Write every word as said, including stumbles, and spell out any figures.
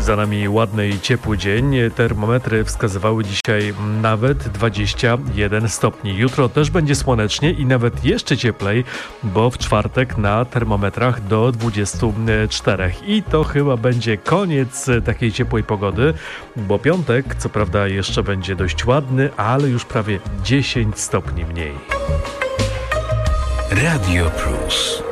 Za nami ładny i ciepły dzień. Termometry wskazywały dzisiaj nawet dwadzieścia jeden stopni. Jutro też będzie słonecznie i nawet jeszcze cieplej, bo w czwartek na termometrach do dwudziestu czterech. I to chyba będzie koniec takiej ciepłej pogody, bo piątek co prawda jeszcze będzie dość ładny, ale już prawie dziesięć stopni mniej. Radio Plus.